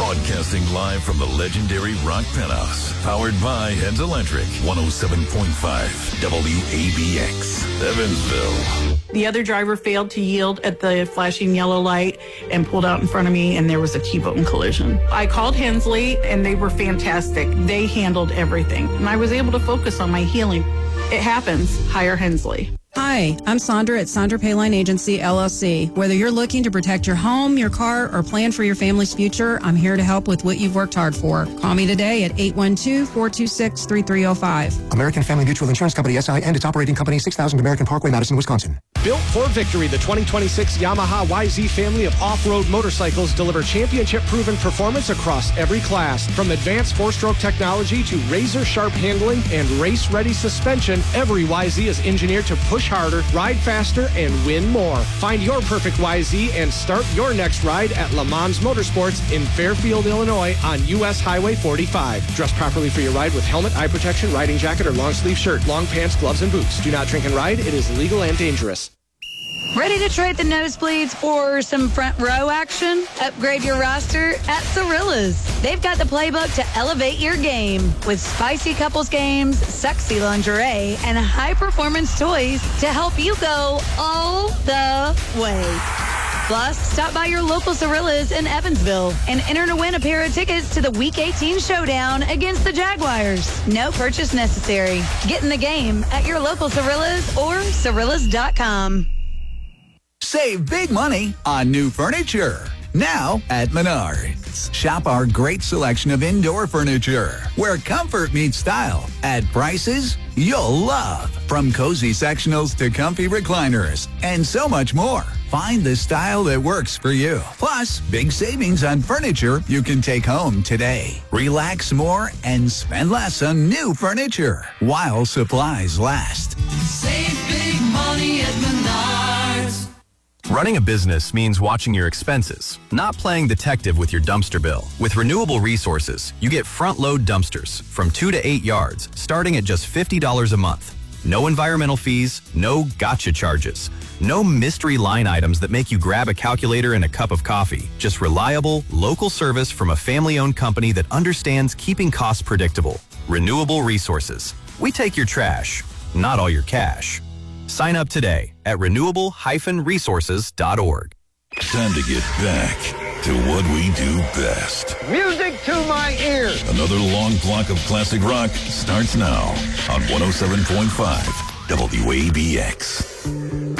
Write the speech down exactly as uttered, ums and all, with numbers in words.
Broadcasting live from the legendary Rock Penthouse. Powered by Heads Electric. one oh seven point five W A B X. Evansville. The other driver failed to yield at the flashing yellow light and pulled out in front of me, and there was a T-bone collision. I called Hensley, and they were fantastic. They handled everything, and I was able to focus on my healing. It happens. Hire Hensley. Hi, I'm Sandra at Sandra Payline Agency, L L C. Whether you're looking to protect your home, your car, or plan for your family's future, I'm here to help with what you've worked hard for. Call me today at eight one two, four two six, three three zero five. American Family Mutual Insurance Company, S I, and its operating company, six thousand American Parkway, Madison, Wisconsin. Built for victory, the twenty twenty-six Yamaha Y Z family of off-road motorcycles deliver championship-proven performance across every class. From advanced four-stroke technology to razor-sharp handling and race-ready suspension, every Y Z is engineered to push harder, ride faster, and win more. Find your perfect Y Z and start your next ride at Le Mans Motorsports in Fairfield, Illinois on U S Highway forty-five. Dress properly for your ride with helmet, eye protection, riding jacket, or long-sleeve shirt, long pants, gloves, and boots. Do not drink and ride. It is illegal and dangerous. Ready to trade the nosebleeds for some front row action? Upgrade your roster at Cirilla's. They've got the playbook to elevate your game with spicy couples games, sexy lingerie, and high-performance toys to help you go all the way. Plus, stop by your local Cirilla's in Evansville and enter to win a pair of tickets to the Week eighteen showdown against the Jaguars. No purchase necessary. Get in the game at your local Cirilla's or Cirillas dot com. Save big money on new furniture. Now at Menards. Shop our great selection of indoor furniture, where comfort meets style at prices you'll love. From cozy sectionals to comfy recliners and so much more. Find the style that works for you. Plus, big savings on furniture you can take home today. Relax more and spend less on new furniture while supplies last. Save big money at Menards. Running a business means watching your expenses, not playing detective with your dumpster bill. With Renewable Resources, you get front-load dumpsters from two to eight yards, starting at just fifty dollars a month. No environmental fees, no gotcha charges, no mystery line items that make you grab a calculator and a cup of coffee. Just reliable, local service from a family-owned company that understands keeping costs predictable. Renewable Resources. We take your trash, not all your cash. Sign up today at renewable dash resources dot org. Time to get back to what we do best. Music to my ears. Another long block of classic rock starts now on one oh seven point five W A B X.